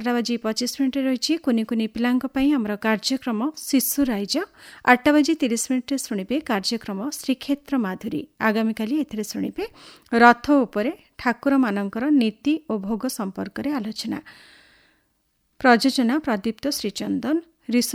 7:25 रही कुनि कुनि पिलांक पई हमर कार्यक्रम शिशु राइज 8:30 शुणिबे कार्यक्रम श्रीक्षेत्र माधुरी आगामी काली एथिरे शुणिबे रथ उपरे ठाकुर मानकर नीति और भोग संपर्क रे आलोचना प्रयोजना प्रदीप्त श्रीचंदन